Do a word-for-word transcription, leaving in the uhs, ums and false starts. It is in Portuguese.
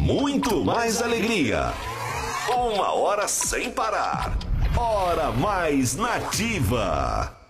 muito mais alegria. Uma hora sem parar. Hora Mais Nativa.